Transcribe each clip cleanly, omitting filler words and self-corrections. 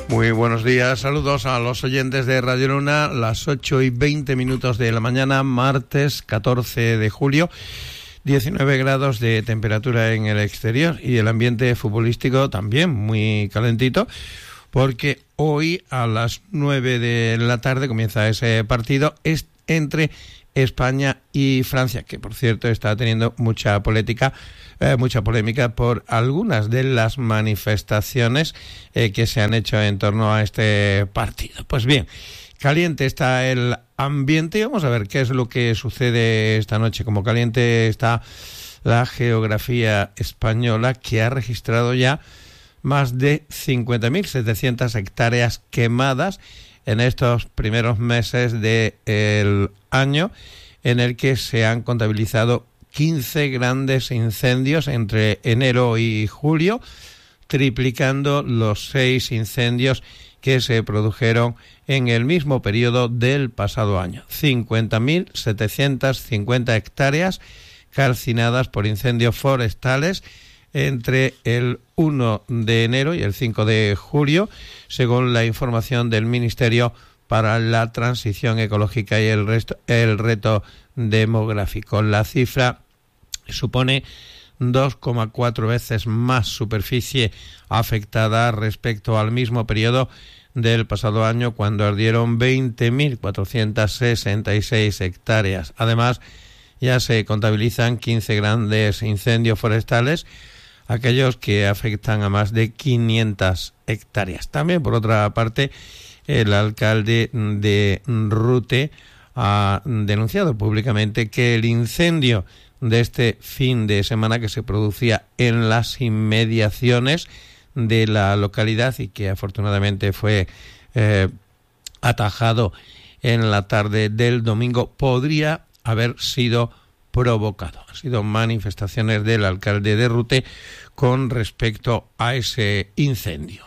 Muy buenos días, saludos a los oyentes de Radio Luna, las 8:20 de la mañana, martes 14 de julio, 19 grados de temperatura en el exterior y el ambiente futbolístico también muy calentito, porque hoy a las 9 de la tarde comienza ese partido entre España y Francia, que por cierto está teniendo mucha polémica por algunas de las manifestaciones que se han hecho en torno a este partido. Pues bien, caliente está el ambiente y vamos a ver qué es lo que sucede esta noche. Como caliente está la geografía española, que ha registrado ya más de 50.700 hectáreas quemadas en estos primeros meses del año, en el que se han contabilizado 15 grandes incendios entre enero y julio, triplicando los 6 incendios que se produjeron en el mismo periodo del pasado año. 50.750 hectáreas calcinadas por incendios forestales entre el 1 de enero y el 5 de julio, según la información del Ministerio para la Transición Ecológica y el Reto Demográfico. La cifra supone 2,4 veces más superficie afectada respecto al mismo periodo del pasado año, cuando ardieron 20.466 hectáreas. Además, ya se contabilizan 15 grandes incendios forestales, aquellos que afectan a más de 500 hectáreas. También, por otra parte, el alcalde de Rute ha denunciado públicamente que el incendio de este fin de semana, que se producía en las inmediaciones de la localidad y que afortunadamente fue atajado en la tarde del domingo, podría haber sido provocado. Han sido manifestaciones del alcalde de Rute con respecto a ese incendio.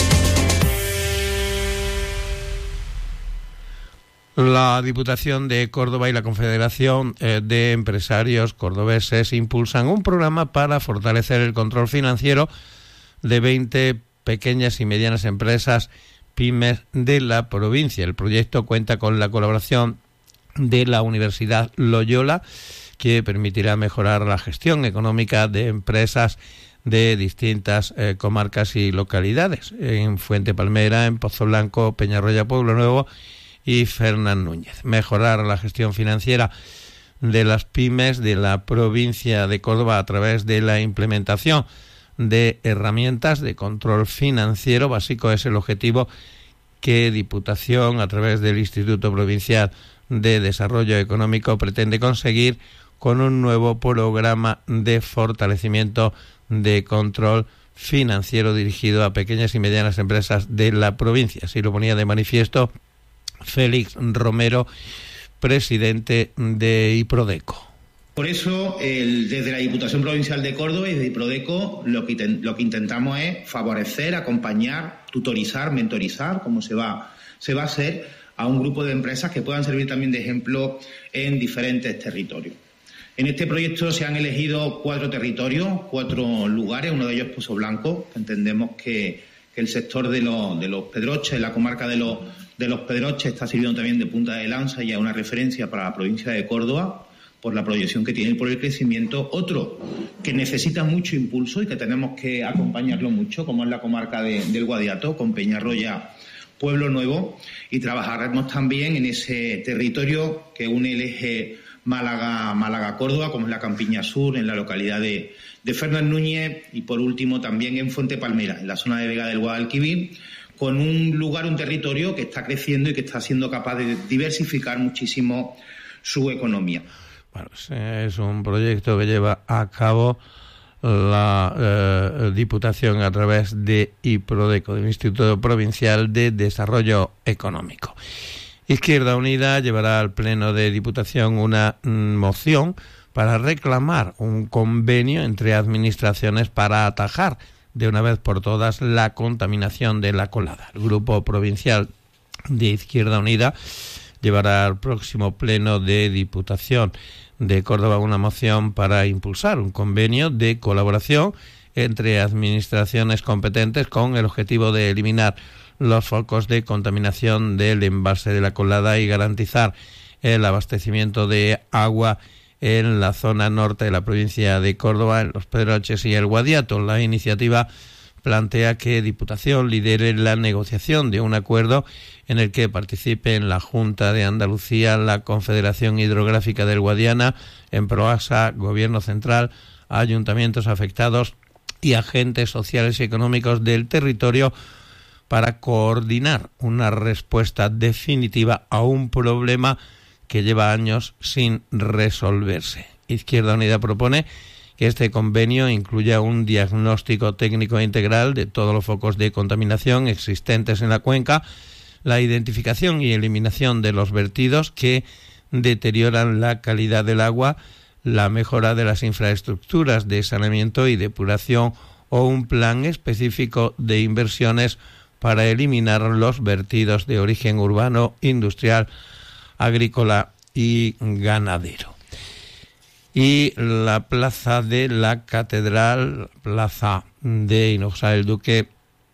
La Diputación de Córdoba y la Confederación de Empresarios Cordobeses impulsan un programa para fortalecer el control financiero de 20 pequeñas y medianas empresas pymes de la provincia. El proyecto cuenta con la colaboración de la Universidad Loyola, que permitirá mejorar la gestión económica de empresas de distintas comarcas y localidades, en Fuente Palmera, en Pozo Blanco, Peñarroya, Pueblo Nuevo y Fernán Núñez. Mejorar la gestión financiera de las pymes de la provincia de Córdoba a través de la implementación de herramientas de control financiero básico es el objetivo que Diputación, a través del Instituto Provincial de Desarrollo Económico, pretende conseguir con un nuevo programa de fortalecimiento de control financiero dirigido a pequeñas y medianas empresas de la provincia. Así lo ponía de manifiesto Félix Romero, presidente de Iprodeco. Por eso, desde la Diputación Provincial de Córdoba y desde Iprodeco, lo que intentamos es favorecer, acompañar, tutorizar, mentorizar, como se va a hacer, a un grupo de empresas que puedan servir también de ejemplo en diferentes territorios. En este proyecto se han elegido 4 territorios, 4 lugares, uno de ellos Pozo Blanco. Entendemos que el sector de los Pedroches, la comarca de los Pedroches, está sirviendo también de punta de lanza y es una referencia para la provincia de Córdoba por la proyección que tiene y por el crecimiento. Otro que necesita mucho impulso y que tenemos que acompañarlo mucho, como es la comarca del Guadiato, con Peñarroya, Pueblo Nuevo, y trabajaremos también en ese territorio que une el eje Málaga-Córdoba, como es la Campiña Sur, en la localidad de Fernán Núñez, y por último también en Fuente Palmera, en la zona de Vega del Guadalquivir, con un territorio que está creciendo y que está siendo capaz de diversificar muchísimo su economía. Bueno, es un proyecto que lleva a cabo la Diputación a través de Iprodeco, del Instituto Provincial de Desarrollo Económico. Izquierda Unida llevará al Pleno de Diputación una moción para reclamar un convenio entre administraciones para atajar de una vez por todas la contaminación de la colada. El Grupo Provincial de Izquierda Unida llevará al próximo Pleno de Diputación de Córdoba una moción para impulsar un convenio de colaboración entre administraciones competentes con el objetivo de eliminar los focos de contaminación del embalse de la Colada y garantizar el abastecimiento de agua en la zona norte de la provincia de Córdoba, en Los Pedroches y el Guadiato. La iniciativa plantea que Diputación lidere la negociación de un acuerdo en el que participen la Junta de Andalucía, la Confederación Hidrográfica del Guadiana, Emproasa, Gobierno Central, ayuntamientos afectados y agentes sociales y económicos del territorio para coordinar una respuesta definitiva a un problema que lleva años sin resolverse. Izquierda Unida propone que este convenio incluya un diagnóstico técnico integral de todos los focos de contaminación existentes en la cuenca, la identificación y eliminación de los vertidos que deterioran la calidad del agua, la mejora de las infraestructuras de saneamiento y depuración o un plan específico de inversiones para eliminar los vertidos de origen urbano, industrial, agrícola y ganadero. Y la plaza de la Catedral, plaza de Hinojosa del Duque,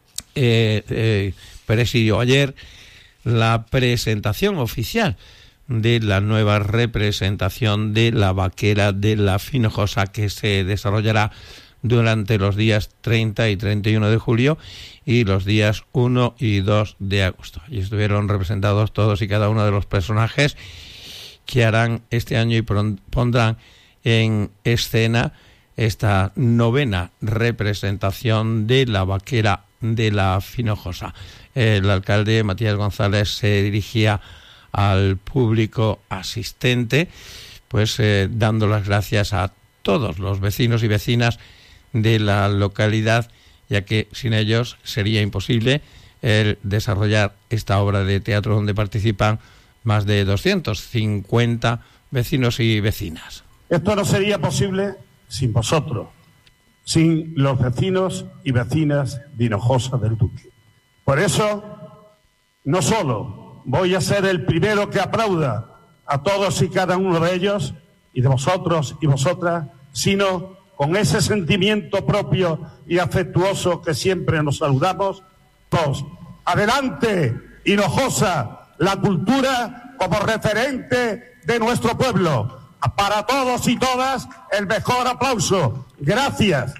presidió ayer la presentación oficial de la nueva representación de la vaquera de la Finojosa, que se desarrollará durante los días 30 y 31 de julio y los días 1 y 2 de agosto. Allí estuvieron representados todos y cada uno de los personajes que harán este año y pondrán en escena esta novena representación de la vaquera de la Finojosa. El alcalde Matías González se dirigía al público asistente, pues dando las gracias a todos los vecinos y vecinas de la localidad, ya que sin ellos sería imposible el desarrollar esta obra de teatro donde participan más de 250 vecinos y vecinas. Esto no sería posible sin vosotros, sin los vecinos y vecinas de Hinojosa del Duque. Por eso, no solo voy a ser el primero que aplauda a todos y cada uno de ellos, y de vosotros y vosotras, sino con ese sentimiento propio y afectuoso que siempre nos saludamos, todos. ¡Adelante, Hinojosa! La cultura como referente de nuestro pueblo. Para todos y todas, el mejor aplauso. Gracias.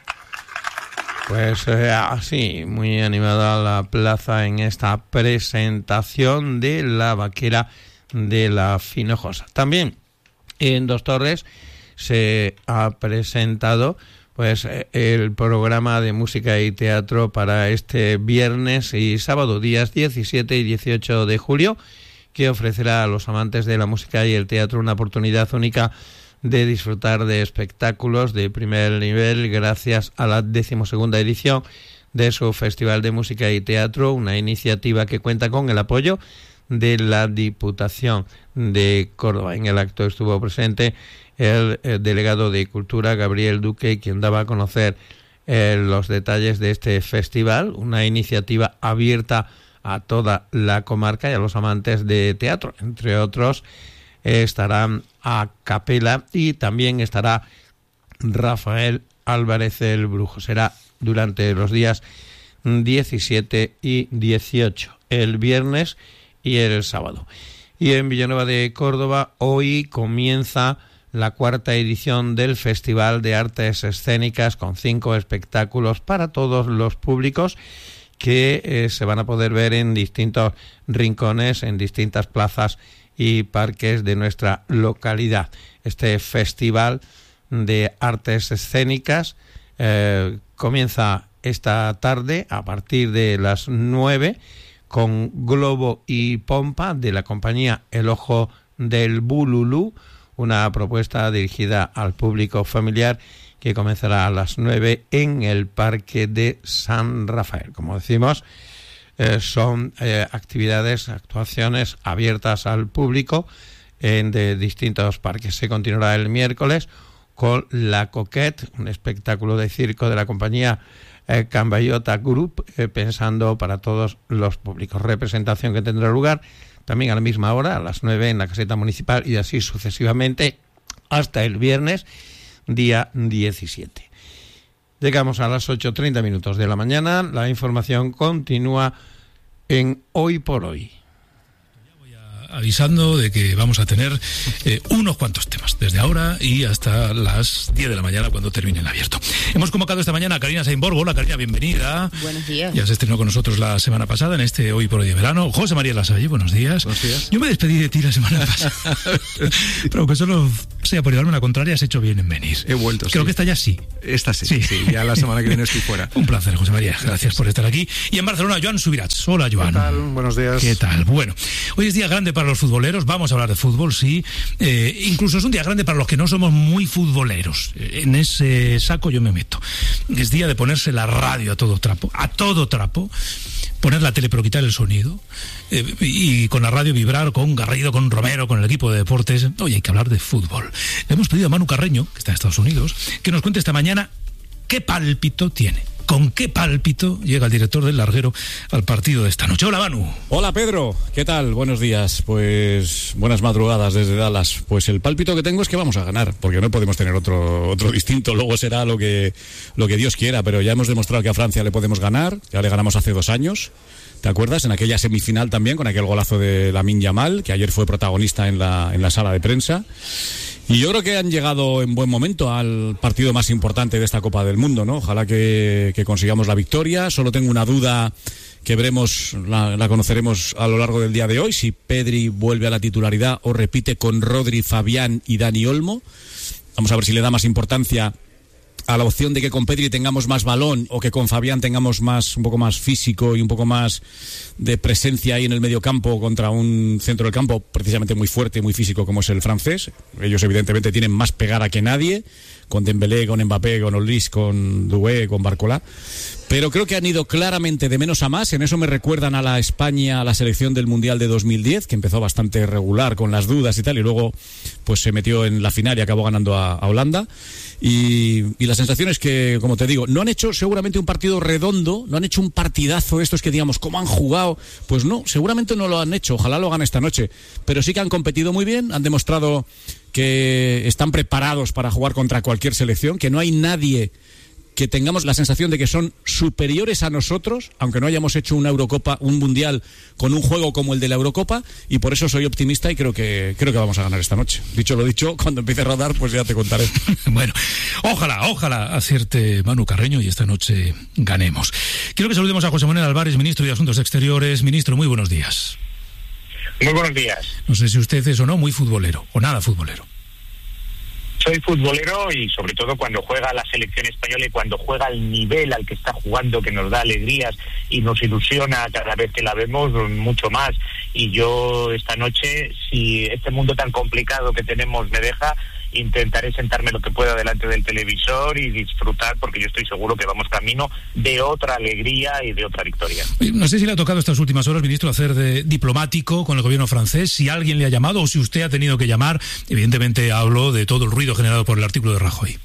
Pues así, muy animada la plaza en esta presentación de la vaquera de la Finojosa. También en Dos Torres se ha presentado pues el programa de música y teatro para este viernes y sábado, días 17 y 18 de julio, que ofrecerá a los amantes de la música y el teatro una oportunidad única de disfrutar de espectáculos de primer nivel gracias a la 12ª edición de su Festival de Música y Teatro, una iniciativa que cuenta con el apoyo de la Diputación de Córdoba. En el acto estuvo presente el delegado de Cultura, Gabriel Duque, quien daba a conocer los detalles de este festival, una iniciativa abierta a toda la comarca y a los amantes de teatro. Entre otros, estarán a capela y también estará Rafael Álvarez el Brujo. Será durante los días 17 y 18, el viernes y el sábado. Y en Villanueva de Córdoba hoy comienza la 4ª edición del Festival de Artes Escénicas, con 5 espectáculos para todos los públicos que se van a poder ver en distintos rincones, en distintas plazas y parques de nuestra localidad. Este Festival de Artes Escénicas comienza esta tarde a partir de las 9 con Globo y Pompa de la compañía El Ojo del Bululú, una propuesta dirigida al público familiar que comenzará a las 9 en el Parque de San Rafael. Como decimos, son actividades, actuaciones abiertas al público en de distintos parques. Se continuará el miércoles con La Coquette, un espectáculo de circo de la compañía Cambayota Group, pensando para todos los públicos. Representación que tendrá lugar también a la misma hora, a las 9 en la caseta municipal y así sucesivamente hasta el viernes, día 17. Llegamos a las 8:30 minutos de la mañana. La información continúa en Hoy por Hoy. Avisando de que vamos a tener unos cuantos temas, desde ahora y hasta las 10 de la mañana cuando termine el abierto. Hemos convocado esta mañana a Karina Sainborg. Hola, Karina, bienvenida. Buenos días. Ya se estrenó con nosotros la semana pasada en este Hoy por Hoy de verano. José María Lasalle, buenos días. Buenos días. Yo me despedí de ti la semana pasada, pero aunque solo sea por llevarme la contraria, has hecho bien en venir. He vuelto, Creo que esta ya sí. Esta sí, ya la semana que viene estoy fuera. Un placer, José María. Gracias por estar aquí. Y en Barcelona, Joan Subirats. Hola, Joan. ¿Qué tal? Buenos días. ¿Qué tal? Bueno, hoy es día grande para los futboleros. Vamos a hablar de fútbol, sí. Incluso es un día grande para los que no somos muy futboleros. En ese saco yo me meto. Es día de ponerse la radio a todo trapo, poner la tele pero quitar el sonido, y con la radio vibrar con Garrido, con Romero, con el equipo de deportes. Hoy hay que hablar de fútbol. Le hemos pedido a Manu Carreño, que está en Estados Unidos, que nos cuente esta mañana qué pálpito tiene. ¿Con qué pálpito llega el director del Larguero al partido de esta noche? Hola, Manu. Hola, Pedro. ¿Qué tal? Buenos días. Pues buenas madrugadas desde Dallas. Pues el pálpito que tengo es que vamos a ganar, porque no podemos tener otro distinto. Luego será lo que Dios quiera, pero ya hemos demostrado que a Francia le podemos ganar. Ya le ganamos hace 2 años. ¿Te acuerdas? En aquella semifinal también, con aquel golazo de Lamine Yamal, que ayer fue protagonista en la sala de prensa. Y yo creo que han llegado en buen momento al partido más importante de esta Copa del Mundo, ¿no? Ojalá que consigamos la victoria. Solo tengo una duda que veremos, la conoceremos a lo largo del día de hoy, si Pedri vuelve a la titularidad o repite con Rodri, Fabián y Dani Olmo. Vamos a ver si le da más importancia a la opción de que con Pedri tengamos más balón o que con Fabián tengamos un poco más físico y un poco más de presencia ahí en el mediocampo contra un centro del campo precisamente muy fuerte, muy físico como es el francés. Ellos evidentemente tienen más pegada que nadie, con Dembélé, con Mbappé, con Olise, con Doué, con Barcola. Pero creo que han ido claramente de menos a más. En eso me recuerdan a la España, a la selección del Mundial de 2010, que empezó bastante regular con las dudas y tal, y luego pues se metió en la final y acabó ganando a Holanda. Y la sensación es que, como te digo, no han hecho seguramente un partido redondo, no han hecho un partidazo estos que digamos, ¿cómo han jugado? Pues no, seguramente no lo han hecho, ojalá lo hagan esta noche. Pero sí que han competido muy bien, han demostrado que están preparados para jugar contra cualquier selección, que no hay nadie que tengamos la sensación de que son superiores a nosotros, aunque no hayamos hecho una Eurocopa, un Mundial con un juego como el de la Eurocopa, y por eso soy optimista y creo que vamos a ganar esta noche. Dicho lo dicho, cuando empiece a rodar, pues ya te contaré. Bueno, ojalá acierte Manu Carreño y esta noche ganemos. Quiero que saludemos a José Manuel Álvarez, ministro de Asuntos Exteriores. Ministro, muy buenos días. Muy buenos días. No sé si usted es o no muy futbolero, o nada futbolero. Soy futbolero y sobre todo cuando juega la selección española y cuando juega al nivel al que está jugando, que nos da alegrías y nos ilusiona cada vez que la vemos mucho más. Y yo esta noche, si este mundo tan complicado que tenemos me deja, intentaré sentarme lo que pueda delante del televisor y disfrutar, porque yo estoy seguro que vamos camino de otra alegría y de otra victoria. No sé si le ha tocado estas últimas horas, ministro, hacer de diplomático con el gobierno francés, si alguien le ha llamado o si usted ha tenido que llamar. Evidentemente hablo de todo el ruido generado por el artículo de Rajoy.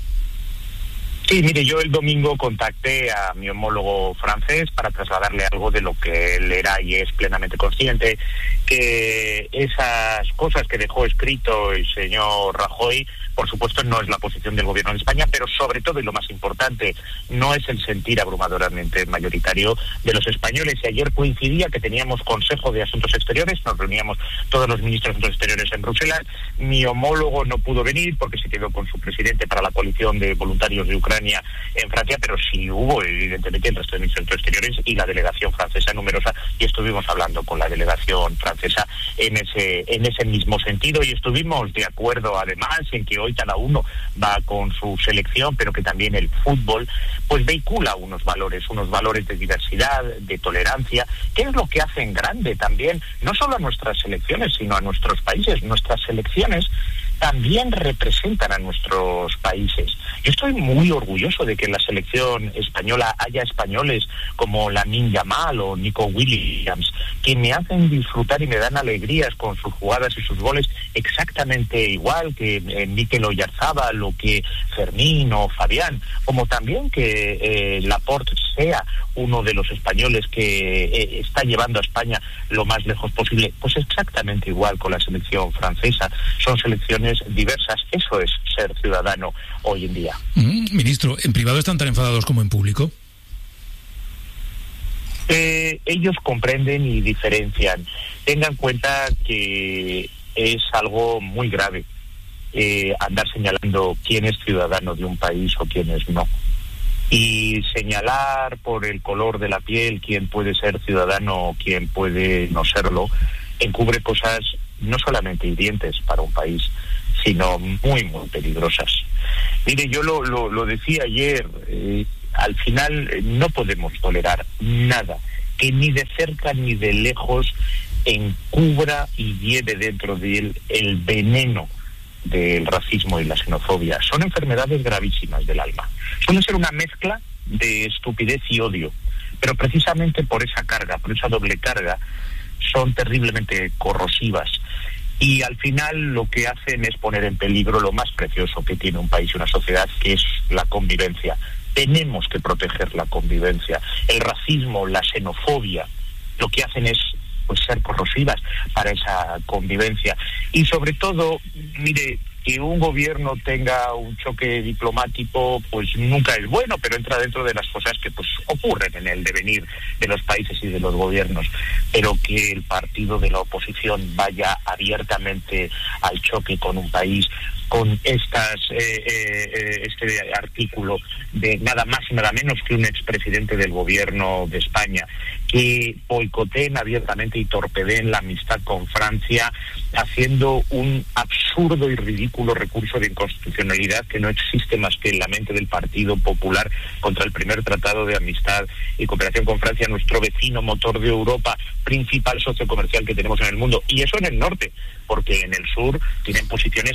Sí, mire, yo el domingo contacté a mi homólogo francés para trasladarle algo de lo que él era y es plenamente consciente, que esas cosas que dejó escrito el señor Rajoy, por supuesto, no es la posición del gobierno de España, pero sobre todo, y lo más importante, no es el sentir abrumadoramente mayoritario de los españoles. Y ayer coincidía que teníamos Consejo de Asuntos Exteriores, nos reuníamos todos los ministros de Asuntos Exteriores en Bruselas. Mi homólogo no pudo venir porque se quedó con su presidente para la coalición de voluntarios de Ucrania en Francia, pero sí hubo, evidentemente, el resto de ministros de Asuntos Exteriores y la delegación francesa numerosa, y estuvimos hablando con la delegación francesa en ese mismo sentido, y estuvimos de acuerdo, además, en que hoy cada uno va con su selección, pero que también el fútbol pues vehicula unos valores de diversidad, de tolerancia, que es lo que hacen grande también, no solo a nuestras selecciones, sino a nuestros países. Nuestras selecciones también representan a nuestros países. Yo estoy muy orgulloso de que en la selección española haya españoles como Lamine Yamal o Nico Williams, que me hacen disfrutar y me dan alegrías con sus jugadas y sus goles exactamente igual que Mikel Oyarzabal o que Fermín o Fabián, como también que Laporte sea uno de los españoles que está llevando a España lo más lejos posible. Pues exactamente igual con la selección francesa. Son selecciones opiniones diversas. Eso es ser ciudadano hoy en día. Ministro, ¿en privado están tan enfadados como en público? Ellos comprenden y diferencian. Tengan en cuenta que es algo muy grave andar señalando quién es ciudadano de un país o quién es no. Y señalar por el color de la piel quién puede ser ciudadano o quién puede no serlo, encubre cosas no solamente hirientes para un país, sino muy, muy peligrosas. Mire, yo lo decía ayer, al final no podemos tolerar nada que ni de cerca ni de lejos encubra y lleve dentro de él el veneno del racismo y la xenofobia. Son enfermedades gravísimas del alma. Suelen ser una mezcla de estupidez y odio, pero precisamente por esa carga, por esa doble carga, son terriblemente corrosivas. Y al final lo que hacen es poner en peligro lo más precioso que tiene un país y una sociedad, que es la convivencia. Tenemos que proteger la convivencia. El racismo, la xenofobia, lo que hacen es ser corrosivas para esa convivencia. Y sobre todo, mire, que un gobierno tenga un choque diplomático, pues nunca es bueno, pero entra dentro de las cosas que ocurren en el devenir de los países y de los gobiernos. Pero que el partido de la oposición vaya abiertamente al choque con un país, con este artículo de nada más y nada menos que un expresidente del gobierno de España, que boicoteen abiertamente y torpedeen la amistad con Francia, haciendo un absurdo y ridículo recurso de inconstitucionalidad que no existe más que en la mente del Partido Popular contra el primer tratado de amistad y cooperación con Francia, nuestro vecino, motor de Europa, principal socio comercial que tenemos en el mundo. Y eso en el norte, porque en el sur tienen posiciones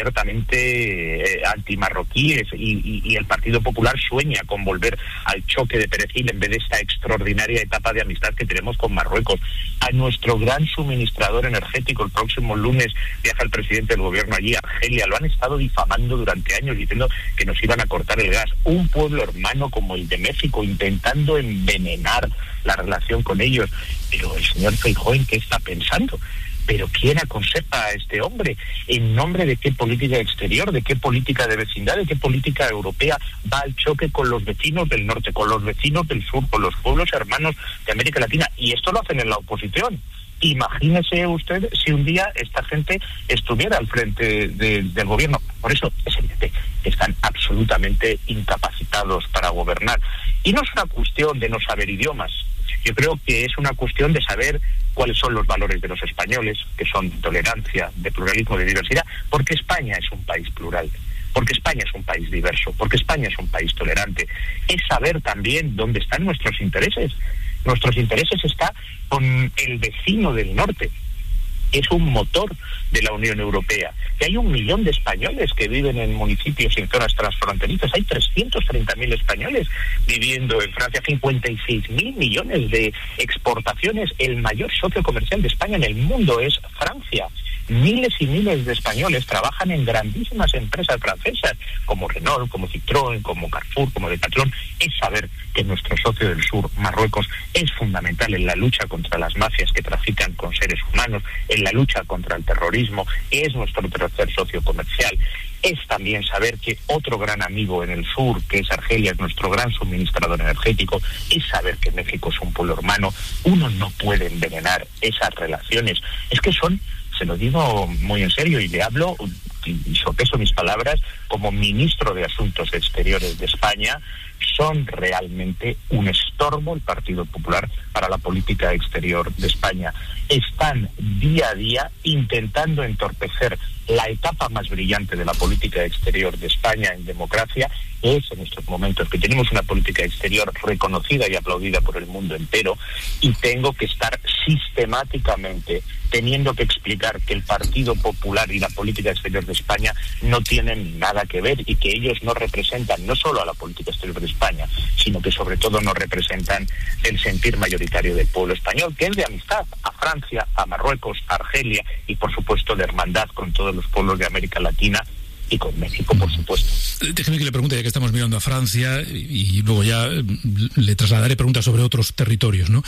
abiertamente antimarroquíes y el Partido Popular sueña con volver al choque de perejil en vez de esta extraordinaria etapa de amistad que tenemos con Marruecos. A nuestro gran suministrador energético, el próximo lunes viaja el presidente del gobierno allí, Argelia. Lo han estado difamando durante años, diciendo que nos iban a cortar el gas. Un pueblo hermano como el de México intentando envenenar la relación con ellos. Pero el señor Feijóo, ¿en qué está pensando? ¿Pero quién aconseja a este hombre? ¿En nombre de qué política exterior, de qué política de vecindad, de qué política europea va al choque con los vecinos del norte, con los vecinos del sur, con los pueblos hermanos de América Latina? Y esto lo hacen en la oposición. Imagínese usted si un día esta gente estuviera al frente del gobierno. Por eso es evidente que están absolutamente incapacitados para gobernar. Y no es una cuestión de no saber idiomas. Yo creo que es una cuestión de saber cuáles son los valores de los españoles, que son de tolerancia, de pluralismo, de diversidad, porque España es un país plural, porque España es un país diverso, porque España es un país tolerante. Es saber también dónde están nuestros intereses. Nuestros intereses están con el vecino del norte. Es un motor de la Unión Europea. Que hay 1 millón de españoles que viven en municipios y en zonas transfronterizas. Hay 330.000 españoles viviendo en Francia, 56.000 millones de exportaciones. El mayor socio comercial de España en el mundo es Francia. Miles y miles de españoles trabajan en grandísimas empresas francesas, como Renault, como Citroën, como Carrefour, como Decathlon. Es saber que nuestro socio del sur, Marruecos, es fundamental en la lucha contra las mafias que trafican con seres humanos, en la lucha contra el terrorismo. Es nuestro tercer socio comercial. Es también saber que otro gran amigo en el sur, que es Argelia, es nuestro gran suministrador energético. Es saber que México es un pueblo hermano. Uno no puede envenenar esas relaciones. Es que son, se lo digo muy en serio y le hablo y sopeso mis palabras como ministro de Asuntos Exteriores de España, son realmente un estorbo el Partido Popular para la política exterior de España. Están día a día intentando entorpecer la etapa más brillante de la política exterior de España en democracia. Es en estos momentos que tenemos una política exterior reconocida y aplaudida por el mundo entero, y tengo que estar sistemáticamente teniendo que explicar que el Partido Popular y la política exterior de España no tienen nada que ver, y que ellos no representan no solo a la política exterior de España, sino que sobre todo no representan el sentir mayoritario del pueblo español, que es de amistad a Francia, a Marruecos, a Argelia y por supuesto de hermandad con todos los pueblos de América Latina y con México, por supuesto. Déjeme que le pregunte, ya que estamos mirando a Francia, y luego ya le trasladaré preguntas sobre otros territorios, ¿no?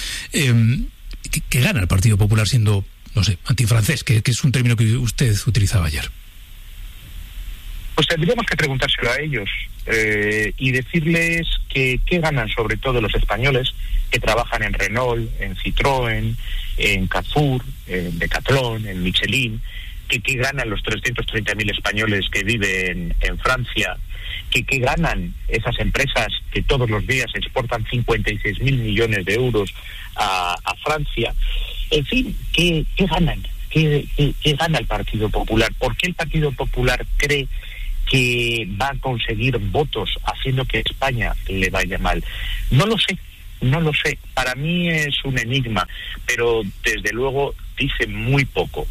¿Qué gana el Partido Popular siendo, no sé, antifrancés, que es un término que usted utilizaba ayer? Pues tendríamos que preguntárselo a ellos y decirles que qué ganan sobre todo los españoles que trabajan en Renault, en Citroën, en Carrefour, en Decathlon, en Michelin, que qué ganan los 330.000 españoles que viven en Francia, que qué ganan esas empresas que todos los días exportan 56.000 millones de euros a Francia. En fin, ¿qué ganan? ¿Qué gana el Partido Popular? ¿Por qué el Partido Popular cree que va a conseguir votos haciendo que España le vaya mal? No lo sé. Para mí es un enigma, pero desde luego dice muy poco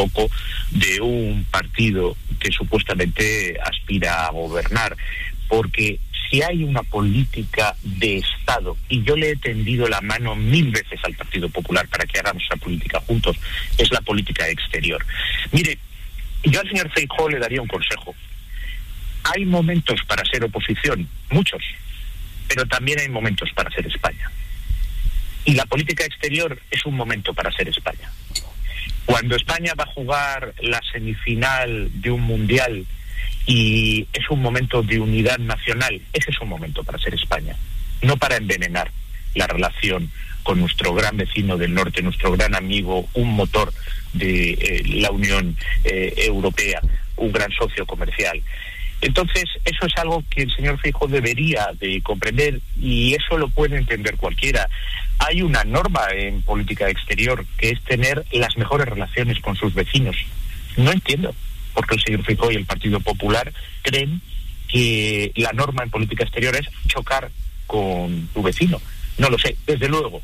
de un partido que supuestamente aspira a gobernar, porque si hay una política de Estado, y yo le he tendido la mano 1000 veces al Partido Popular para que hagamos esa política juntos, es la política exterior. Mire, yo al señor Feijóo le daría un consejo. Hay momentos para ser oposición, muchos, pero también hay momentos para ser España. Y la política exterior es un momento para ser España. Cuando España va a jugar la semifinal de un mundial y es un momento de unidad nacional, ese es un momento para ser España, no para envenenar la relación con nuestro gran vecino del norte, nuestro gran amigo, un motor de la Unión Europea, un gran socio comercial. Entonces, eso es algo que el señor Feijóo debería de comprender, y eso lo puede entender cualquiera. Hay una norma en política exterior que es tener las mejores relaciones con sus vecinos. No entiendo por qué el señor Feijóo y el Partido Popular creen que la norma en política exterior es chocar con tu vecino. No lo sé, desde luego,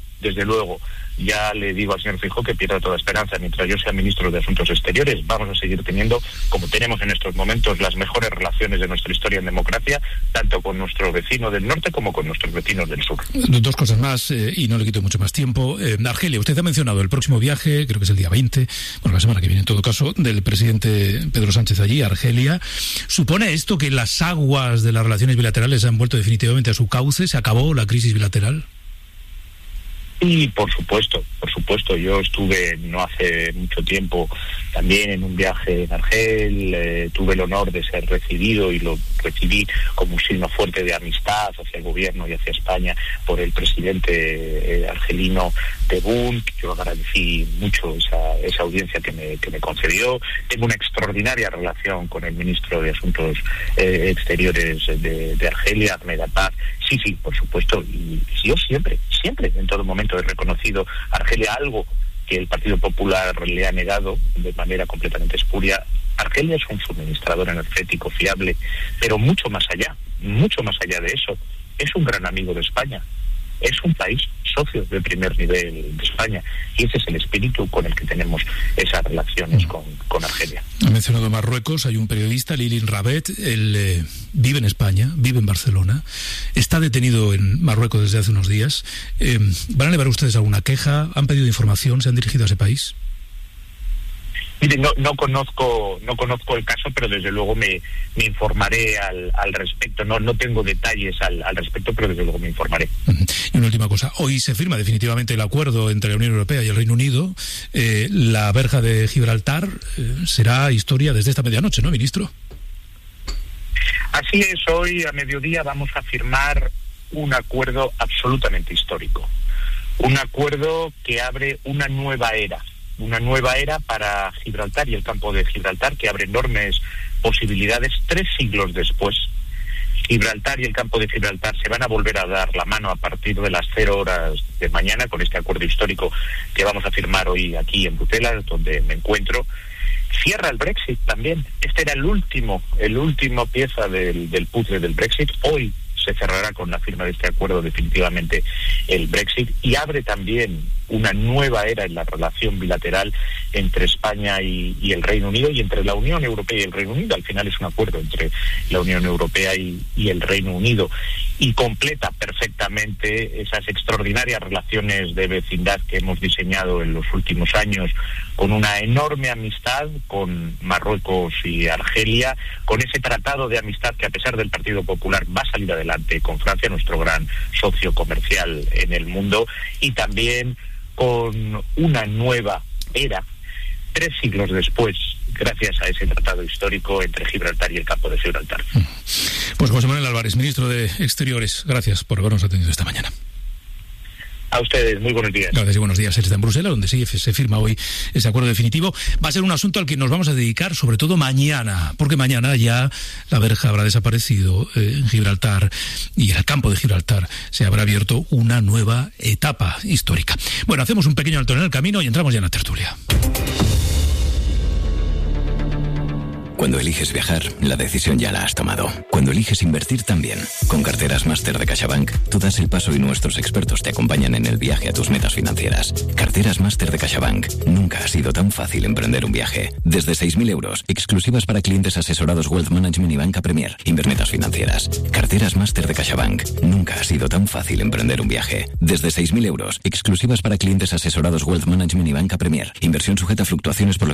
ya le digo al señor Feijóo que pierda toda esperanza. Mientras yo sea ministro de Asuntos Exteriores, vamos a seguir teniendo, como tenemos en estos momentos, las mejores relaciones de nuestra historia en democracia, tanto con nuestro vecino del norte como con nuestros vecinos del sur. Dos cosas más, y no le quito mucho más tiempo. Argelia, usted ha mencionado el próximo viaje, creo que es el día 20, bueno, la semana que viene en todo caso, del presidente Pedro Sánchez allí, a Argelia. ¿Supone esto que las aguas de las relaciones bilaterales se han vuelto definitivamente a su cauce? ¿Se acabó la crisis bilateral? Y por supuesto, yo estuve no hace mucho tiempo también en un viaje en Argel, tuve el honor de ser recibido, y lo recibí como un signo fuerte de amistad hacia el gobierno y hacia España por el presidente argelino Tebboune, que yo agradecí mucho esa audiencia que me concedió. Tengo una extraordinaria relación con el ministro de Asuntos Exteriores de Argelia, Ahmed Abad. Sí, por supuesto, y yo siempre, en todo momento he reconocido a Argelia, algo que el Partido Popular le ha negado de manera completamente espuria. Argelia es un suministrador energético fiable, pero mucho más allá de eso, es un gran amigo de España. Es un país socio de primer nivel de España, y ese es el espíritu con el que tenemos esas relaciones con Argelia. Ha mencionado Marruecos, hay un periodista, Lilin Rabet, él vive en España, vive en Barcelona, está detenido en Marruecos desde hace unos días. ¿Van a elevar ustedes alguna queja? ¿Han pedido información? ¿Se han dirigido a ese país? Mire, no conozco el caso, pero desde luego me informaré al respecto. No tengo detalles al respecto, pero desde luego me informaré. Y una última cosa. Hoy se firma definitivamente el acuerdo entre la Unión Europea y el Reino Unido. La verja de Gibraltar será historia desde esta medianoche, ¿no, ministro? Así es. Hoy a mediodía vamos a firmar un acuerdo absolutamente histórico. Un acuerdo que abre una nueva era para Gibraltar y el campo de Gibraltar, que abre enormes posibilidades. 3 siglos después, Gibraltar y el campo de Gibraltar se van a volver a dar la mano a partir de las 0 horas de mañana con este acuerdo histórico que vamos a firmar hoy aquí en Bruselas, donde me encuentro. Cierra el Brexit también. Este era el último pieza del puzzle del Brexit. Hoy se cerrará con la firma de este acuerdo definitivamente el Brexit, y abre también una nueva era en la relación bilateral entre España y el Reino Unido, y entre la Unión Europea y el Reino Unido. Al final es un acuerdo entre la Unión Europea y el Reino Unido, y completa perfectamente esas extraordinarias relaciones de vecindad que hemos diseñado en los últimos años, con una enorme amistad con Marruecos y Argelia, con ese tratado de amistad que, a pesar del Partido Popular, va a salir adelante con Francia, nuestro gran socio comercial en el mundo, y también con una nueva era, 3 siglos después, gracias a ese tratado histórico entre Gibraltar y el campo de Gibraltar. Pues José Manuel Álvarez, ministro de Exteriores, gracias por habernos atendido esta mañana. A ustedes, muy buenos días. Gracias y buenos días. Está en Bruselas, donde sí se firma hoy ese acuerdo definitivo. Va a ser un asunto al que nos vamos a dedicar sobre todo mañana, porque mañana ya la verja habrá desaparecido en Gibraltar y en el campo de Gibraltar se habrá abierto una nueva etapa histórica. Bueno, hacemos un pequeño alto en el camino y entramos ya en la tertulia. Cuando eliges viajar, la decisión ya la has tomado. Cuando eliges invertir también. Con Carteras Máster de CaixaBank, tú das el paso y nuestros expertos te acompañan en el viaje a tus metas financieras. Carteras Máster de CaixaBank. Nunca ha sido tan fácil emprender un viaje. Desde 6.000 euros, exclusivas para clientes asesorados Wealth Management y Banca Premier. Metas financieras. Carteras Máster de CaixaBank. Nunca ha sido tan fácil emprender un viaje. Desde 6.000 euros, exclusivas para clientes asesorados Wealth Management y Banca Premier. Inversión sujeta a fluctuaciones por